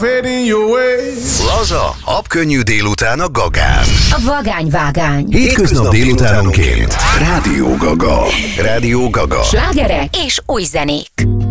Fading your way. Laza, habkönnyű délután a Gagán. A vagányvágány. Hétköznap délutánonként. Rádió Gaga. Rádió Gaga. Slágerek és új zenék.